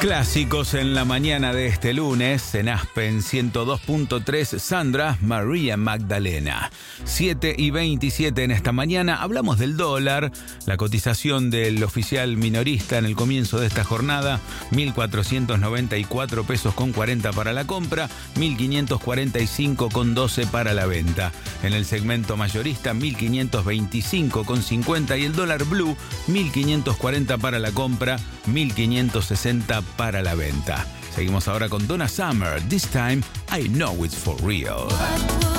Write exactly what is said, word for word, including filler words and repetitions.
Clásicos en la mañana de este lunes, en Aspen ciento dos punto tres, Sandra María Magdalena. siete y veintisiete en esta mañana, hablamos del dólar, la cotización del oficial minorista en el comienzo de esta jornada, mil cuatrocientos noventa y cuatro pesos con cuarenta para la compra, mil quinientos cuarenta y cinco con doce para la venta. En el segmento mayorista, mil quinientos veinticinco con cincuenta y el dólar blue, mil quinientos cuarenta para la compra, mil quinientos sesenta para la venta. Seguimos ahora con Donna Summer. This time I know it's for real.